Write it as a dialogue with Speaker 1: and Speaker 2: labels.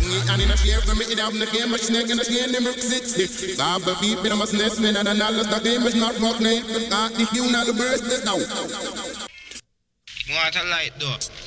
Speaker 1: And in a share from me, it have the game, a snake and a snake in the 60. Gabba beep, it must nest me, and all the game is not fuck name. If you not the burst, now.
Speaker 2: What a light though.